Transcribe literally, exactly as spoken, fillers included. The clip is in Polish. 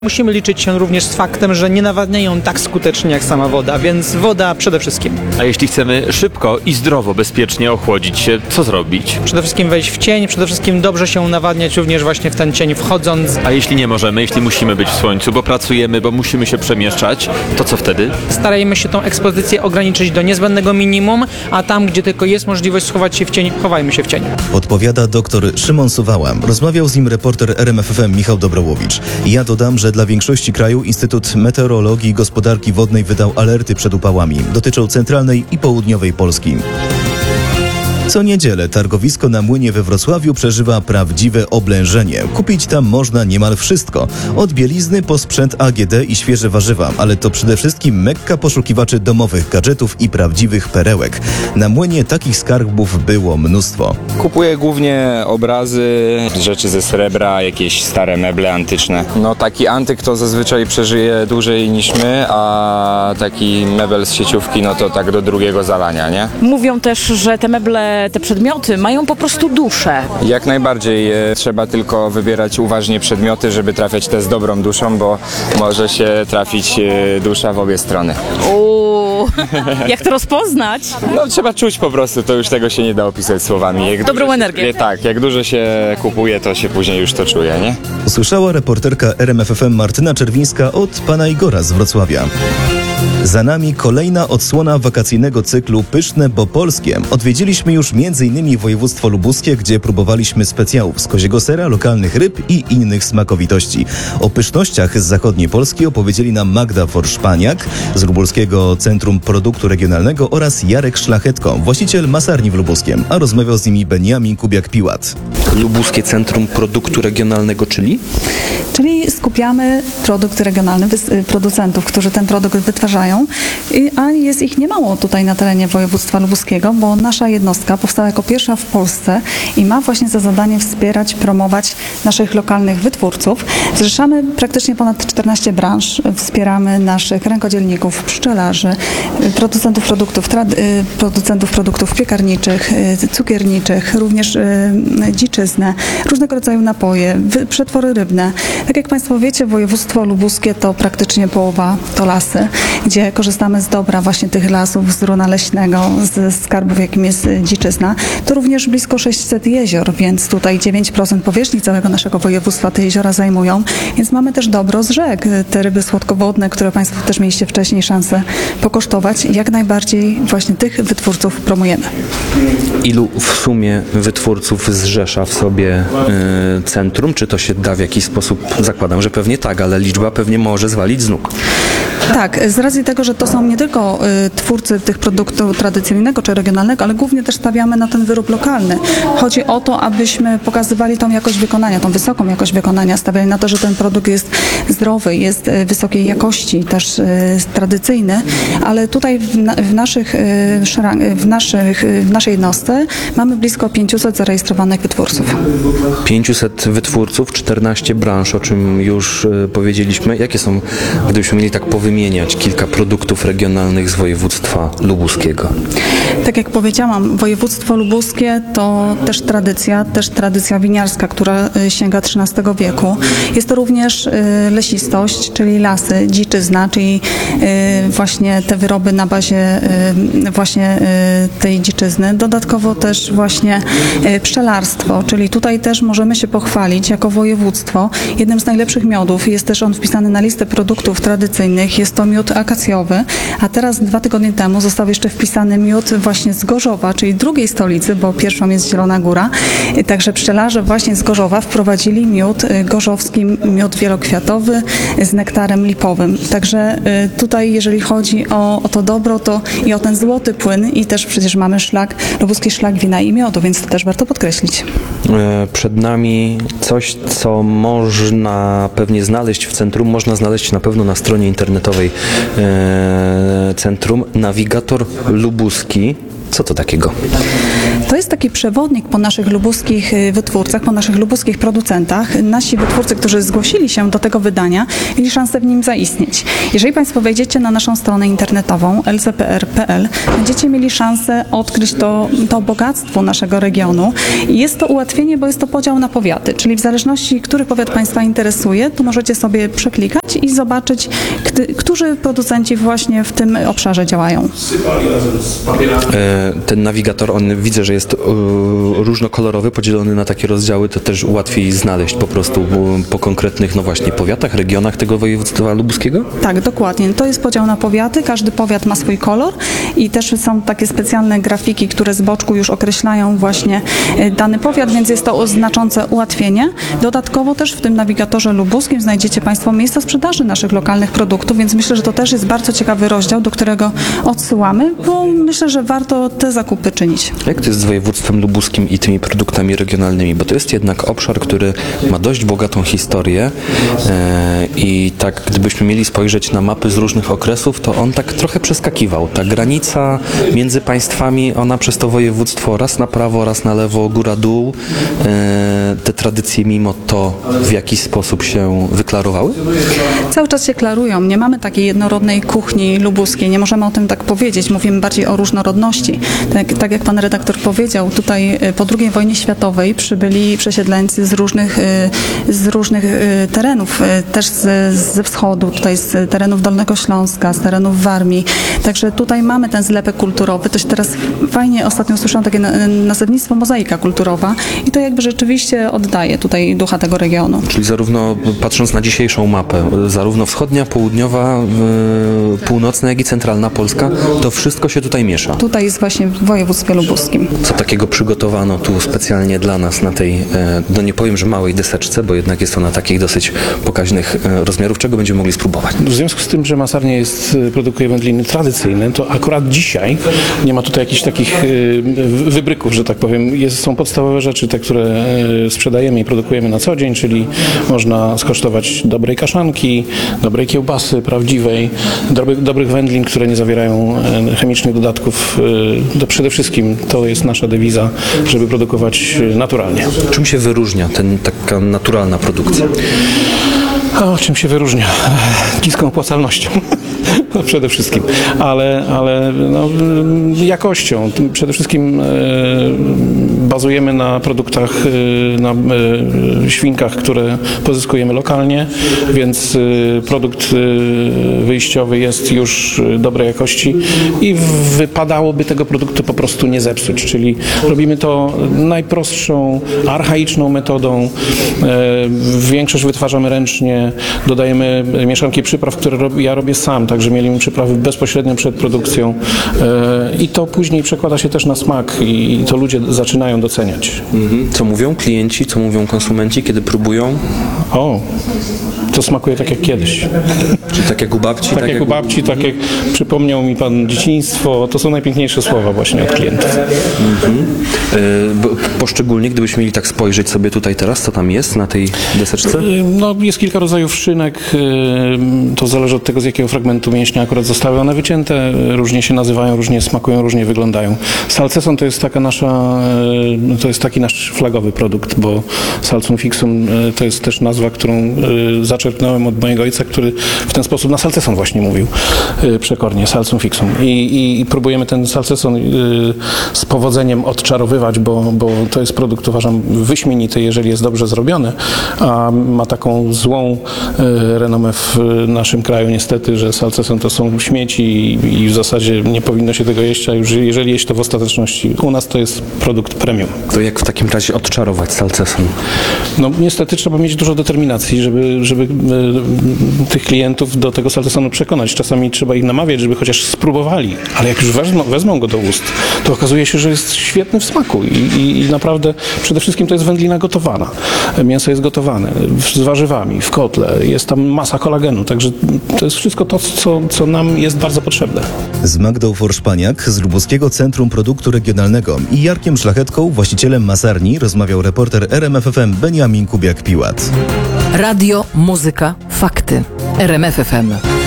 Musimy liczyć się również z faktem, że nie nawadniają tak skutecznie jak sama woda, więc woda przede wszystkim. A jeśli chcemy szybko i zdrowo, bezpiecznie ochłodzić się, co zrobić? Przede wszystkim wejść w cień, przede wszystkim dobrze się nawadniać również właśnie w ten cień wchodząc. A jeśli nie możemy, jeśli musimy być w słońcu, bo pracujemy, bo musimy się przemieszczać, to co wtedy? Starajmy się tą ekspozycję ograniczyć do niezbędnego minimum, a tam, gdzie tylko jest możliwość schować się w cień, chowajmy się w cień. Podpowiada dr Szymon Suwała. Rozmawiał z nim reporter R M F F M Michał Dobrołowicz. Ja dodam, że dla większości kraju Instytut Meteorologii i Gospodarki Wodnej wydał alerty przed upałami. Dotyczą centralnej i południowej Polski. Co niedzielę targowisko na Młynie we Wrocławiu przeżywa prawdziwe oblężenie. Kupić tam można niemal wszystko. Od bielizny po sprzęt A G D i świeże warzywa, ale to przede wszystkim mekka poszukiwaczy domowych gadżetów i prawdziwych perełek. Na Młynie takich skarbów było mnóstwo. Kupuję głównie obrazy, rzeczy ze srebra, jakieś stare meble antyczne. No taki antyk to zazwyczaj przeżyje dłużej niż my, a taki mebel z sieciówki no to tak do drugiego zalania, nie? Mówią też, że te meble, te przedmioty mają po prostu duszę. Jak najbardziej. E, trzeba tylko wybierać uważnie przedmioty, żeby trafiać te z dobrą duszą, bo może się trafić e, dusza w obie strony. Uuu, jak to rozpoznać? No trzeba czuć po prostu, to już tego się nie da opisać słowami. Jak Dobrą dużo się- energię. Tak, jak dużo się kupuje, to się później już to czuje, nie? Usłyszała reporterka R M F F M Martyna Czerwińska od pana Igora z Wrocławia. Za nami kolejna odsłona wakacyjnego cyklu Pyszne, bo polskie. Odwiedziliśmy już między innymi województwo lubuskie, gdzie próbowaliśmy specjałów z koziego sera, lokalnych ryb i innych smakowitości. O pysznościach z zachodniej Polski opowiedzieli nam Magda Forszpaniak z Lubelskiego Centrum Produktu Regionalnego oraz Jarek Szlachetko, właściciel masarni w Lubuskiem, a rozmawiał z nimi Beniamin Kubiak-Piłat. Lubuskie Centrum Produktu Regionalnego, czyli? Czyli skupiamy produkty regionalne, wys- producentów, którzy ten produkt wytwarzają, I- a jest ich niemało tutaj na terenie województwa lubuskiego, bo nasza jednostka powstała jako pierwsza w Polsce i ma właśnie za zadanie wspierać, promować naszych lokalnych wytwórców. Zrzeszamy praktycznie ponad czternaście branż, wspieramy naszych rękodzielników, pszczelarzy, producentów produktów, trad- y, producentów produktów piekarniczych, y, cukierniczych, również y, dziczyznę, różnego rodzaju napoje, wy- przetwory rybne. Tak jak Państwo wiecie, województwo lubuskie to praktycznie połowa to lasy, gdzie korzystamy z dobra właśnie tych lasów, z runa leśnego, z skarbów, jakim jest dziczyzna. To również blisko sześćset jezior, więc tutaj dziewięć procent powierzchni całego naszego województwa te jeziora zajmują, więc mamy też dobro z rzek. Te ryby słodkowodne, które Państwo też mieliście wcześniej szansę pokosztować, jak najbardziej właśnie tych wytwórców promujemy. Ilu w sumie wytwórców zrzesza w sobie y, centrum? Czy to się da w jakiś sposób? Zakładam, że pewnie tak, ale liczba pewnie może zwalić z nóg. Tak, z racji tego, że to są nie tylko y, twórcy tych produktów tradycyjnego czy regionalnego, ale głównie też stawiamy na ten wyrób lokalny. Chodzi o to, abyśmy pokazywali tą jakość wykonania, tą wysoką jakość wykonania, stawiali na to, że ten produkt jest zdrowy, jest y, wysokiej jakości, też y, tradycyjny, ale tutaj w, na, w, naszych, y, szra- w, naszych, y, w naszej jednostce mamy blisko pięćset zarejestrowanych wytwórców. pięćset wytwórców, czternaście branż, o czym już y, powiedzieliśmy. Jakie są, gdybyśmy mieli tak powymieniać, kilka produktów regionalnych z województwa lubuskiego? Tak jak powiedziałam, województwo lubuskie to też tradycja, też tradycja winiarska, która y, sięga trzynastego wieku. Jest to również y, lesistość, czyli lasy, dziczyzna, czyli y, właśnie te wyroby na bazie y, właśnie y, tej dziczyzny. Dodatkowo też właśnie y, pszczelarstwo, czyli tutaj też możemy się pochwalić jako województwo. Jednym z najlepszych miodów, jest też on wpisany na listę produktów tradycyjnych, jest to miód akacjowy, a teraz dwa tygodnie temu został jeszcze wpisany miód właśnie z Gorzowa, czyli drugiej stolicy, bo pierwszą jest Zielona Góra. Także pszczelarze właśnie z Gorzowa wprowadzili miód y, gorzowski, miód wielokwiatowy z nektarem lipowym. Także y, tutaj, jeżeli chodzi o, o to dobro, to i o ten złoty płyn i też przecież mamy szlak, lubuski szlak wina i miodu, więc to też warto podkreślić. E, Przed nami coś, co można pewnie znaleźć w centrum, można znaleźć na pewno na stronie internetowej e, centrum. Nawigator lubuski. Co to takiego? To jest taki przewodnik po naszych lubuskich y, wytwórcach, po naszych lubuskich producentach. Nasi wytwórcy, którzy zgłosili się do tego wydania, mieli szansę w nim zaistnieć. Jeżeli Państwo wejdziecie na naszą stronę internetową l c p r kropka p l, będziecie mieli szansę odkryć to, to bogactwo naszego regionu. I jest to ułatwienie, bo jest to podział na powiaty, czyli w zależności, który powiat Państwa interesuje, tu możecie sobie przeklikać i zobaczyć, kty, którzy producenci właśnie w tym obszarze działają. E, ten nawigator, on widzę, że jest e, różnokolorowy, podzielony na takie rozdziały, to też łatwiej znaleźć po prostu bo, po konkretnych, no właśnie, powiatach, regionach tego województwa lubuskiego? Tak, dokładnie. To jest podział na powiaty, każdy powiat ma swój kolor i też są takie specjalne grafiki, które z boczku już określają właśnie e, dany powiat, więc jest to znaczące ułatwienie. Dodatkowo też w tym nawigatorze lubuskim znajdziecie Państwo miejsca sprzedaży naszych lokalnych produktów, więc myślę, że to też jest bardzo ciekawy rozdział, do którego odsyłamy, bo myślę, że warto te zakupy czynić. Jak to jest z województwem lubuskim i tymi produktami regionalnymi? Bo to jest jednak obszar, który ma dość bogatą historię e, i tak gdybyśmy mieli spojrzeć na mapy z różnych okresów, to on tak trochę przeskakiwał. Ta granica między państwami, ona przez to województwo raz na prawo, raz na lewo, góra, dół, e, te tradycje mimo to w jakiś sposób się wyklarowały? Cały czas się klarują. Nie mamy takiej jednorodnej kuchni lubuskiej. Nie możemy o tym tak powiedzieć. Mówimy bardziej o różnorodności. Tak, tak jak pan redaktor powiedział, tutaj po drugiej wojnie światowej przybyli przesiedleńcy z różnych, z różnych terenów, też z, ze wschodu, tutaj z terenów Dolnego Śląska, z terenów Warmii. Także tutaj mamy ten zlepek kulturowy. To się teraz fajnie ostatnio usłyszałam takie nazewnictwo mozaika kulturowa i to jakby rzeczywiście oddaje tutaj ducha tego regionu. Czyli zarówno patrząc na dzisiejszą mapę, zarówno wschodnia, południowa, yy, północna, jak i centralna Polska, to wszystko się tutaj miesza. Tutaj jest właśnie w województwie lubuskim. Co takiego przygotowano tu specjalnie dla nas na tej, e, no nie powiem, że małej deseczce, bo jednak jest ona takich dosyć pokaźnych e, rozmiarów, czego będziemy mogli spróbować? W związku z tym, że masarnia jest, produkuje wędliny tradycyjne, to akurat dzisiaj nie ma tutaj jakichś takich wybryków, że tak powiem. Jest, są podstawowe rzeczy, te, które sprzedajemy i produkujemy na co dzień, czyli można skosztować dobrej kaszanki, dobrej kiełbasy prawdziwej, dobrych, dobrych wędlin, które nie zawierają chemicznych dodatków. To przede wszystkim to jest nasza dewiza, żeby produkować naturalnie. Czym się wyróżnia ten, taka naturalna produkcja? O czym się wyróżnia? Niską opłacalnością. No, przede wszystkim, ale, ale no, jakością. Przede wszystkim e, bazujemy na produktach, e, na e, świnkach, które pozyskujemy lokalnie, więc e, produkt e, wyjściowy jest już dobrej jakości i wypadałoby tego produktu po prostu nie zepsuć, czyli robimy to najprostszą, archaiczną metodą. E, większość wytwarzamy ręcznie, dodajemy mieszanki przypraw, które rob, ja robię sam, także mielimy przyprawy bezpośrednio przed produkcją e, i to później przekłada się też na smak i, i to ludzie zaczynają doceniać. Mhm. Co mówią klienci, co mówią konsumenci, kiedy próbują? O, to smakuje tak jak kiedyś. Czy tak jak u babci? Tak, tak jak jak u babci, tak jak przypomniał mi pan dzieciństwo, to są najpiękniejsze słowa właśnie od klientów. Mhm. E, poszczególnie, gdybyśmy mieli tak spojrzeć sobie tutaj teraz, co tam jest na tej deseczce? No, jest kilka rodzajów szynek, to zależy od tego, z jakiego fragmentu mięśnia akurat zostały one wycięte, różnie się nazywają, różnie smakują, różnie wyglądają. Salceson to jest taka nasza, to jest taki nasz flagowy produkt, bo salsum fixum to jest też nazwa, którą zaczerpnąłem od mojego ojca, który w ten sposób na salceson właśnie mówił przekornie, salsum fixum. I, i, i próbujemy ten salceson z powodzeniem odczarowywać, bo, bo to jest produkt, uważam, wyśmienity, jeżeli jest dobrze zrobiony, a ma taką złą renomę w naszym kraju niestety, że salceson to są śmieci i, i w zasadzie nie powinno się tego jeść, a już jeżeli jeść, to w ostateczności u nas to jest produkt premium. To jak w takim razie odczarować salceson? No niestety trzeba mieć dużo determinacji, żeby, żeby e, tych klientów do tego salcesonu przekonać. Czasami trzeba ich namawiać, żeby chociaż spróbowali, ale jak już wezmą, wezmą go do ust, to okazuje się, że jest świetny w smaku i, i, i naprawdę przede wszystkim to jest wędlina gotowana. Mięso jest gotowane z warzywami, w kotle, jest tam masa kolagenu, także to jest wszystko to, co, co nam jest bardzo potrzebne. Z Magdą Forszpaniak z Lubuskiego Centrum Produktu Regionalnego i Jarkiem Szlachetką, właścicielem masarni, rozmawiał reporter R M F F M Beniamin Kubiak-Piłat. Radio, muzyka, fakty. R M F F M.